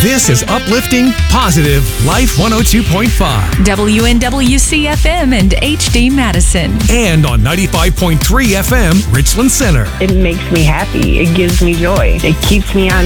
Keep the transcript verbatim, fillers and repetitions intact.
This is uplifting, positive Life one oh two point five. W N W C F M and H D Madison. And on ninety-five point three F M, Richland Center. It makes me happy. It gives me joy. It keeps me on